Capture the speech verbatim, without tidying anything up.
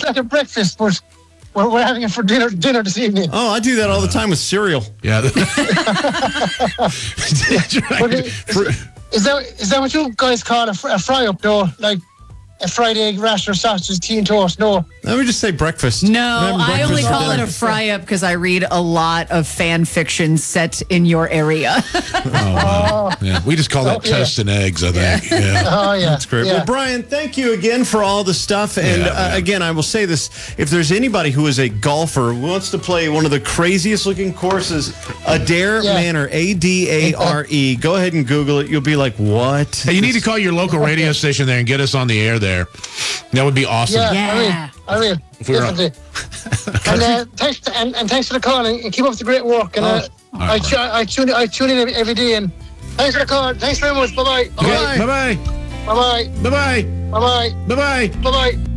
like a breakfast, but we're, we're having it for dinner dinner this evening. Oh, I do that all the time with cereal. Yeah. But is, is that is that what you guys call a, fr- a fry up though? Like a fried egg, rasher, sausage, tea and toast? No. Let me just say breakfast. No, I'm having I only breakfast for call it dinner. a fry up because I read a lot of fan fiction set in your area. Oh, wow. Yeah, we just call that Oh, yeah. toast and eggs, I think. Yeah. Oh yeah, That's great. Yeah. Well, Brian, thank you again for all the stuff. And Yeah, uh, man. again, I will say this. If there's anybody who is a golfer who wants to play one of the craziest looking courses, Adair Yeah. Manor, A D A R E, go ahead and Google it. You'll be like, what? Hey, you need to call your local radio station there and get us on the air there. That would be awesome. Yeah, Yeah. I will. I will. If we were on- Definitely. and, uh, thanks, and, and thanks for the call, and, and keep up the great work. And uh, Oh. I, tu- I tune I tune in every, every day. And thanks for the call. Thanks very much. Bye bye. Okay, bye-bye. Bye bye. Bye-bye. Bye bye. Bye-bye. Bye bye.